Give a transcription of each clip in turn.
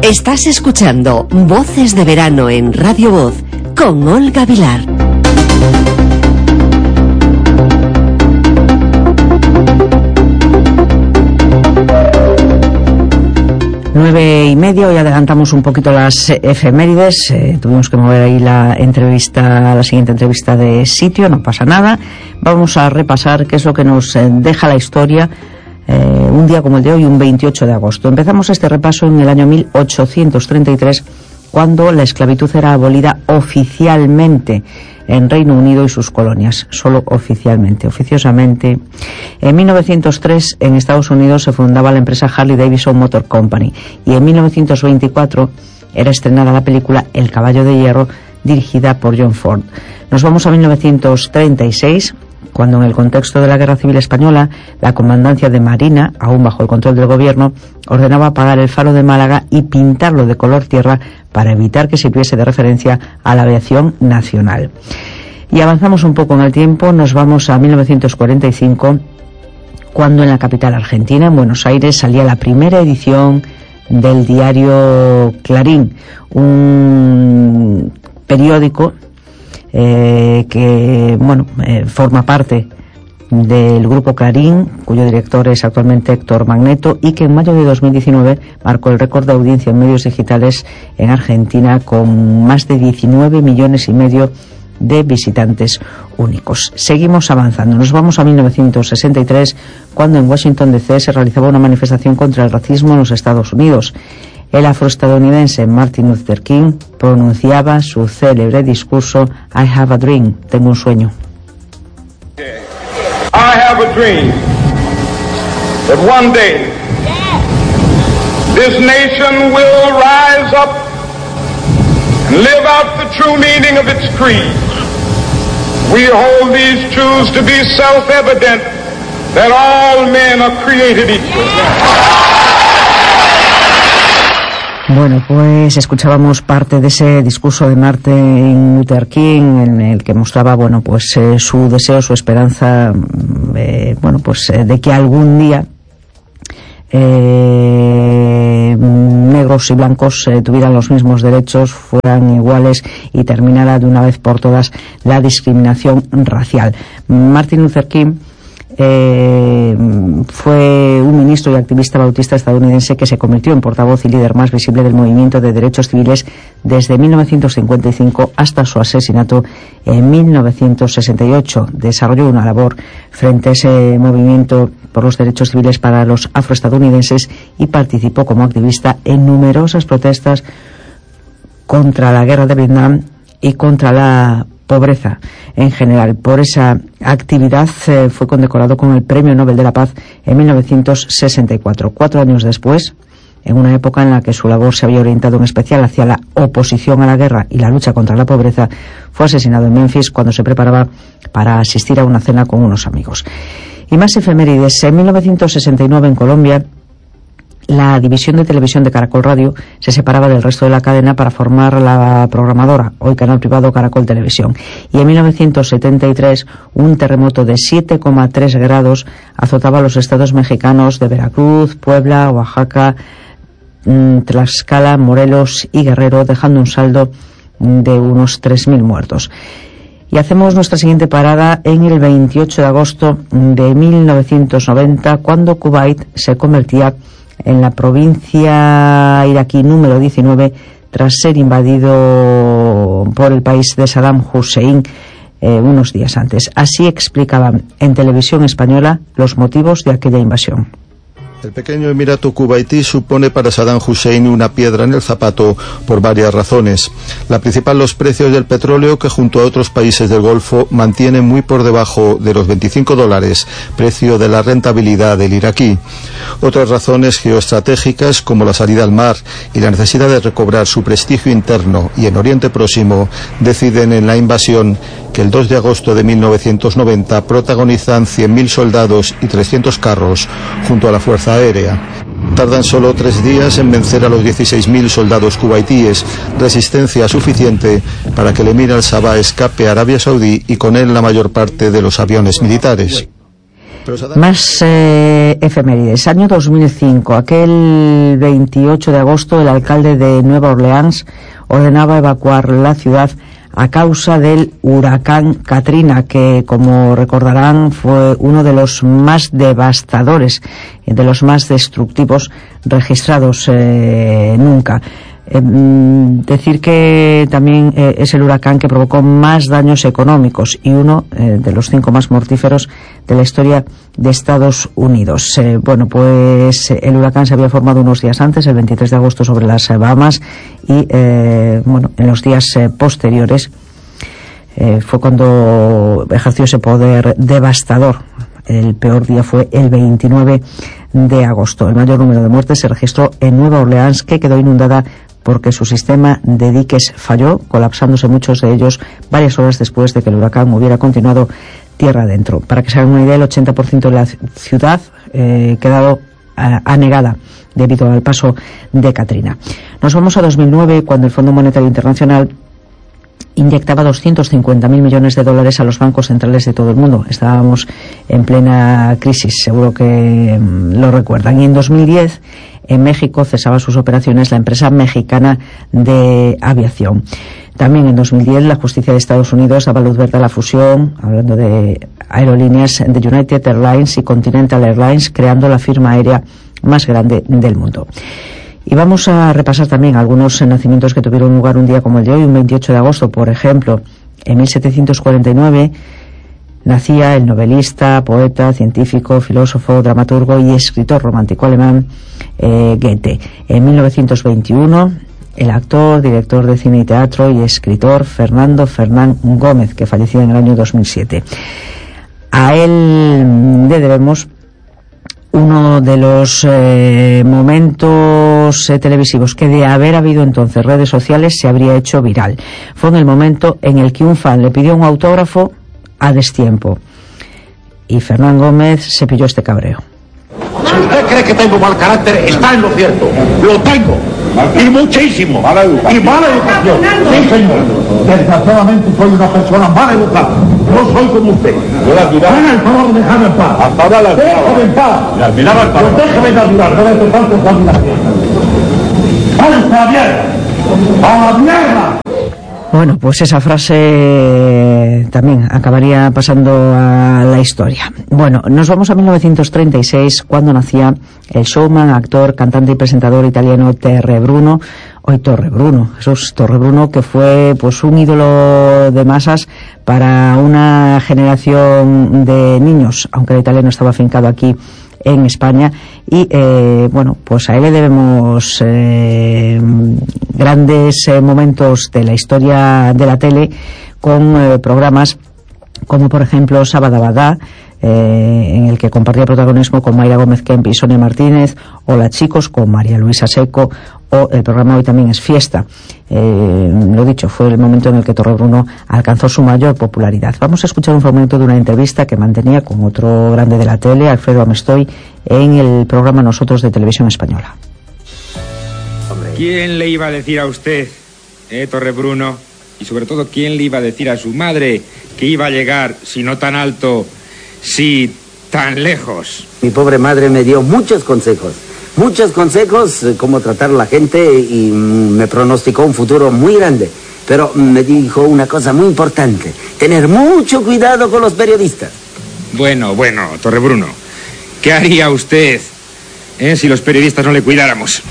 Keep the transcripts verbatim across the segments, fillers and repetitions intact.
Estás escuchando Voces de Verano en Radio Voz con Olga Vilar. Nueve y media, hoy adelantamos un poquito las efemérides, eh, tuvimos que mover ahí la entrevista, la siguiente entrevista de sitio, no pasa nada. Vamos a repasar qué es lo que nos eh, deja la historia eh, un día como el de hoy, un veintiocho de agosto. Empezamos este repaso en el año mil ochocientos treinta y tres, cuando la esclavitud era abolida oficialmente en Reino Unido y sus colonias, solo oficialmente, oficiosamente. En mil novecientos tres, en Estados Unidos, se fundaba la empresa Harley Davidson Motor Company, y en mil novecientos veinticuatro era estrenada la película El caballo de hierro, dirigida por John Ford. Nos vamos a mil novecientos treinta y seis, cuando en el contexto de la Guerra Civil Española, la Comandancia de Marina, aún bajo el control del gobierno, ordenaba apagar el faro de Málaga y pintarlo de color tierra para evitar que sirviese de referencia a la aviación nacional. Y avanzamos un poco en el tiempo, nos vamos a mil novecientos cuarenta y cinco, cuando en la capital argentina, en Buenos Aires, salía la primera edición del diario Clarín, un periódico Eh, que bueno eh, forma parte del grupo Clarín, cuyo director es actualmente Héctor Magneto, y que en mayo de dos mil diecinueve marcó el récord de audiencia en medios digitales en Argentina, con más de diecinueve millones y medio de visitantes únicos. Seguimos avanzando, nos vamos a mil novecientos sesenta y tres, cuando en Washington D C se realizaba una manifestación contra el racismo en los Estados Unidos. El afroestadounidense Martin Luther King pronunciaba su célebre discurso I have a dream, tengo un sueño. I have a dream that one day this nation will rise up and live out the true meaning of its creed. We hold these truths to be self-evident, that all men are created equal. Bueno, pues escuchábamos parte de ese discurso de Martin Luther King, en el que mostraba, bueno, pues eh, su deseo, su esperanza, eh, bueno, pues eh, de que algún día eh, negros y blancos eh, tuvieran los mismos derechos, fueran iguales y terminara de una vez por todas la discriminación racial. Martin Luther King Eh, fue un ministro y activista bautista estadounidense que se convirtió en portavoz y líder más visible del movimiento de derechos civiles desde mil novecientos cincuenta y cinco hasta su asesinato en mil novecientos sesenta y ocho. Desarrolló una labor frente a ese movimiento por los derechos civiles para los afroestadounidenses y participó como activista en numerosas protestas contra la guerra de Vietnam y contra la pobreza en general. Por esa actividad eh, fue condecorado con el Premio Nobel de la Paz en mil novecientos sesenta y cuatro. Cuatro años después, en una época en la que su labor se había orientado en especial hacia la oposición a la guerra y la lucha contra la pobreza, fue asesinado en Memphis cuando se preparaba para asistir a una cena con unos amigos. Y más efemérides. En mil novecientos sesenta y nueve, en Colombia, la división de televisión de Caracol Radio se separaba del resto de la cadena para formar la programadora, hoy canal privado Caracol Televisión. Y en mil novecientos setenta y tres, un terremoto de siete coma tres grados azotaba los estados mexicanos de Veracruz, Puebla, Oaxaca, Tlaxcala, Morelos y Guerrero, dejando un saldo de unos tres mil muertos. Y hacemos nuestra siguiente parada en el veintiocho de agosto de mil novecientos noventa, cuando Kuwait se convertía en la provincia iraquí número diecinueve tras ser invadido por el país de Saddam Hussein eh, unos días antes. Así explicaban en televisión española los motivos de aquella invasión. El pequeño emirato kuwaití supone para Saddam Hussein una piedra en el zapato por varias razones. La principal, los precios del petróleo, que junto a otros países del Golfo mantienen muy por debajo de los veinticinco dólares, precio de la rentabilidad del iraquí. Otras razones geoestratégicas, como la salida al mar y la necesidad de recobrar su prestigio interno y en Oriente Próximo, deciden en la invasión que el dos de agosto de mil novecientos noventa protagonizan cien mil soldados y trescientos carros junto a la Fuerza Aérea. Tardan solo tres días en vencer a los dieciséis mil soldados kuwaitíes, resistencia suficiente para que el emir al-Sabah escape a Arabia Saudí y con él la mayor parte de los aviones militares. Más eh, efemérides. Año dos mil cinco, aquel veintiocho de agosto, el alcalde de Nueva Orleans ordenaba evacuar la ciudad a causa del huracán Katrina, que, como recordarán, fue uno de los más devastadores, de los más destructivos registrados eh, nunca. Eh, decir que también eh, es el huracán que provocó más daños económicos y uno eh, de los cinco más mortíferos de la historia de Estados Unidos. Eh, bueno, pues el huracán se había formado unos días antes, el veintitrés de agosto, sobre las Bahamas, y eh, bueno, en los días eh, posteriores eh, fue cuando ejerció ese poder devastador. El peor día fue el veintinueve de agosto. El mayor número de muertes se registró en Nueva Orleans, que quedó inundada porque su sistema de diques falló, colapsándose muchos de ellos varias horas después de que el huracán hubiera continuado tierra adentro. Para que se hagan una idea, el ochenta por ciento de la ciudad eh, quedado eh, anegada debido al paso de Katrina. Nos vamos a dos mil nueve, cuando el Fondo Monetario Internacional inyectaba doscientos cincuenta mil millones de dólares a los bancos centrales de todo el mundo. Estábamos en plena crisis, seguro que mm, lo recuerdan. Y en dos mil diez, en México, cesaba sus operaciones la empresa mexicana de aviación. También en dos mil diez, la justicia de Estados Unidos daba luz verde a la fusión, hablando de aerolíneas, de United Airlines y Continental Airlines, creando la firma aérea más grande del mundo. Y vamos a repasar también algunos nacimientos que tuvieron lugar un día como el de hoy, un veintiocho de agosto. Por ejemplo, en mil setecientos cuarenta y nueve nacía el novelista, poeta, científico, filósofo, dramaturgo y escritor romántico alemán eh, Goethe. En mil novecientos veintiuno, el actor, director de cine y teatro y escritor Fernando Fernán Gómez, que falleció en el año dos mil siete. A él le debemos uno de los eh, momentos eh, televisivos que, de haber habido entonces redes sociales, se habría hecho viral. Fue en el momento en el que un fan le pidió un autógrafo a destiempo y Fernán Gómez se pilló este cabreo. Si usted cree que tengo mal carácter, está en lo cierto. Lo tengo. Y muchísimo. Mala educación. Y mala educación. Sí, señor. Desgraciadamente soy una persona mal educada. No soy como usted. Haga el favor de dejarme en paz. Hasta ahora la déjame en paz. La admiraba el paz. Déjeme de admirar. No me hace falta esa admiración. ¡Vamos a la mierda! ¡A la mierda! Bueno, pues esa frase también acabaría pasando a la historia. Bueno, nos vamos a mil novecientos treinta y seis, cuando nacía el showman, actor, cantante y presentador italiano Torrebruno. Hoy Torrebruno, Jesús Torrebruno, que fue pues un ídolo de masas para una generación de niños, aunque el italiano estaba afincado aquí en España, y eh, bueno, pues a él le debemos eh, grandes eh, momentos de la historia de la tele, con eh, programas como por ejemplo Sabadabadá, eh, en el que compartía protagonismo con Mayra Gómez Kemp y Sonia Martínez, Hola Chicos con María Luisa Seco, o el programa Hoy También es Fiesta. Eh, lo dicho, fue el momento en el que Torrebruno alcanzó su mayor popularidad. Vamos a escuchar un fragmento de una entrevista que mantenía con otro grande de la tele, Alfredo Amestoy, en el programa Nosotros de Televisión Española. ¿Quién le iba a decir a usted, eh, Torrebruno, y sobre todo quién le iba a decir a su madre que iba a llegar, si no tan alto, si tan lejos? Mi pobre madre me dio muchos consejos. Muchos consejos, eh, cómo tratar a la gente, y mm, me pronosticó un futuro muy grande. Pero me dijo una cosa muy importante: tener mucho cuidado con los periodistas. Bueno, bueno, Torrebruno, ¿qué haría usted eh, si los periodistas no le cuidáramos?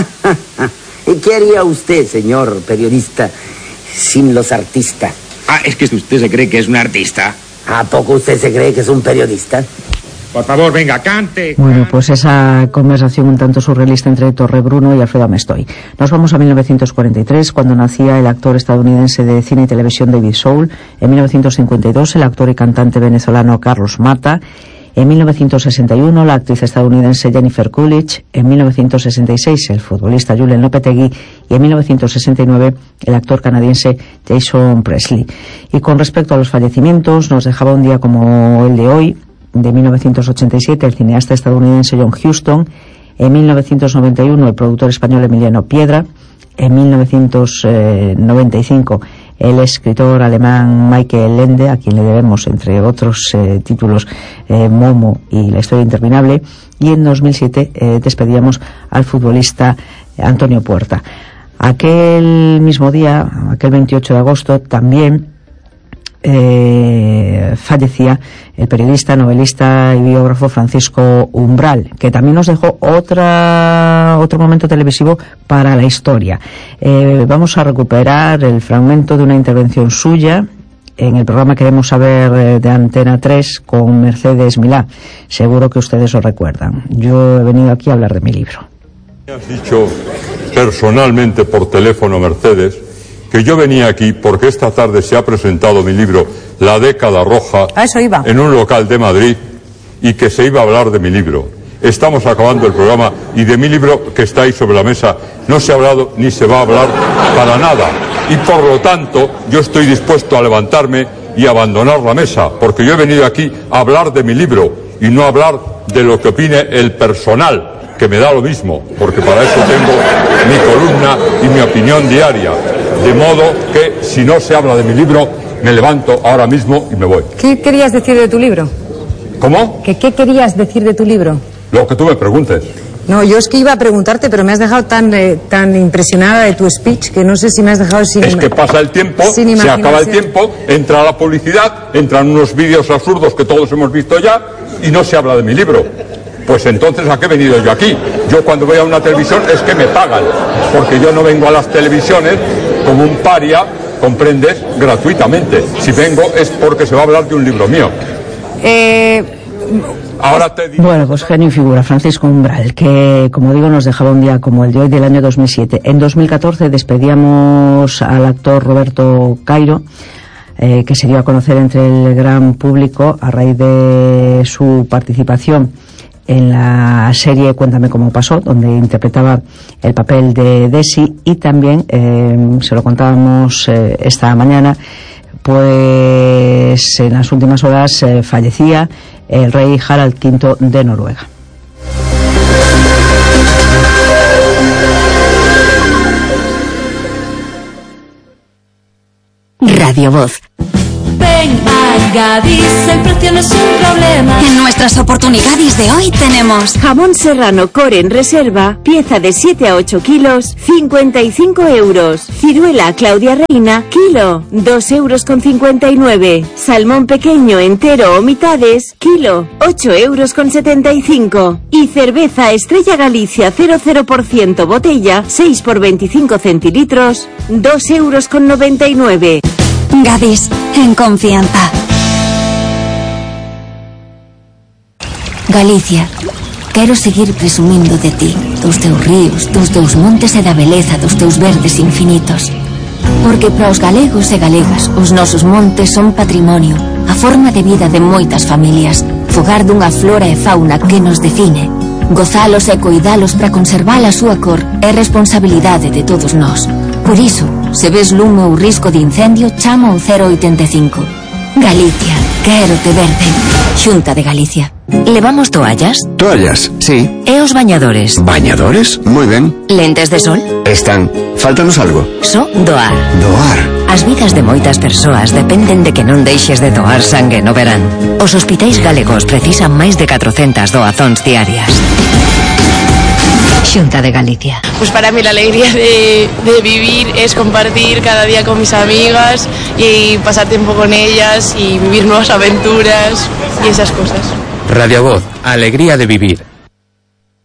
¿Y qué haría usted, señor periodista, sin los artistas? Ah, ¿es que usted se cree que es un artista? ¿A poco usted se cree que es un periodista? Por favor, venga, cante. Bueno, pues esa conversación un tanto surrealista entre Torrebruno y Alfredo Amestoy. Nos vamos a mil novecientos cuarenta y tres, cuando nacía el actor estadounidense de cine y televisión David Soul. En mil novecientos cincuenta y dos, el actor y cantante venezolano Carlos Mata. En mil novecientos sesenta y uno, la actriz estadounidense Jennifer Coolidge. En mil novecientos sesenta y seis, el futbolista Julen Lopetegui. Y en mil novecientos sesenta y nueve, el actor canadiense Jason Presley. Y con respecto a los fallecimientos, nos dejaba un día como el de hoy, de mil novecientos ochenta y siete, el cineasta estadounidense John Huston. En mil novecientos noventa y uno, el productor español Emiliano Piedra. En mil novecientos noventa y cinco, el escritor alemán Michael Ende, a quien le debemos, entre otros eh, títulos, eh, Momo y La historia interminable, y en dos mil siete eh, despedíamos al futbolista Antonio Puerta. Aquel mismo día, aquel veintiocho de agosto, también eh, fallecía el periodista, novelista y biógrafo Francisco Umbral, que también nos dejó otra otro momento televisivo para la historia. Eh, vamos a recuperar el fragmento de una intervención suya en el programa Queremos Saber eh, de Antena tres con Mercedes Milá. Seguro que ustedes lo recuerdan. Yo he venido aquí a hablar de mi libro. Me has dicho personalmente por teléfono, Mercedes, que yo venía aquí porque esta tarde se ha presentado mi libro La década roja a eso iba. En un local de Madrid y que se iba a hablar de mi libro. Estamos acabando el programa y de mi libro que está ahí sobre la mesa no se ha hablado ni se va a hablar para nada. Y por lo tanto yo estoy dispuesto a levantarme y abandonar la mesa, porque yo he venido aquí a hablar de mi libro y no a hablar de lo que opine el personal, que me da lo mismo, porque para eso tengo mi columna y mi opinión diaria. De modo que si no se habla de mi libro, me levanto ahora mismo y me voy. ¿Qué querías decir de tu libro? ¿Cómo? ¿Que qué querías decir de tu libro? Lo que tú me preguntes. No, yo es que iba a preguntarte, pero me has dejado tan eh, tan impresionada de tu speech que no sé si me has dejado sin... Es que pasa el tiempo, se acaba el tiempo, entra la publicidad, entran unos vídeos absurdos que todos hemos visto ya y no se habla de mi libro. Pues entonces, ¿a qué he venido yo aquí? Yo cuando voy a una televisión es que me pagan, porque yo no vengo a las televisiones como un paria, comprendes, gratuitamente. Si vengo es porque se va a hablar de un libro mío. Eh... Ahora te digo... Bueno, pues genio y figura, Francisco Umbral, que, como digo, nos dejaba un día como el de hoy del año dos mil siete. En dos mil catorce despedíamos al actor Roberto Cairo, eh, que se dio a conocer entre el gran público a raíz de su participación en la serie Cuéntame cómo pasó, donde interpretaba el papel de Desi, y también, eh, se lo contábamos eh, esta mañana, pues en las últimas horas eh, fallecía el rey Harald quinto de Noruega. Radio Voz. Ven a Gadis, el precio no es un problema. En nuestras oportunidades de hoy tenemos jamón serrano core en reserva, pieza de siete a ocho kilos, cincuenta y cinco euros. Ciruela Claudia Reina, kilo, dos euros con cincuenta y nueve. Salmón pequeño entero o mitades, kilo, ocho euros con setenta y cinco. Y cerveza Estrella Galicia cero cero por ciento botella, seis por veinticinco centilitros, dos euros con noventa y nueve. Gadis, en confianza. Galicia, quero seguir presumindo de ti, dos teus ríos, dos teus montes e da beleza dos teus verdes infinitos. Porque para os galegos e galegas, os nosos montes son patrimonio, a forma de vida de moitas familias, fogar dunha flora e fauna que nos define. Gozalos e coidalos para conservar a súa cor é responsabilidade de todos nós. Por iso, se ves lume ou risco de incendio, chama ao cero oitenta e cinco. Galicia, quero te verde. Xunta de Galicia. ¿Levamos toallas? Toallas, sí. ¿E os bañadores? ¿Bañadores? Muy ben. ¿Lentes de sol? Están. Fáltanos algo. So doar. Doar. As vidas de moitas persoas dependen de que non deixes de doar sangue no verán. Os hospitais galegos precisan máis de catrocentas doazóns diarias. Xunta de Galicia. Pues para mí la alegría de, de vivir es compartir cada día con mis amigas y pasar tiempo con ellas y vivir nuevas aventuras y esas cosas. Radio Voz, alegría de vivir.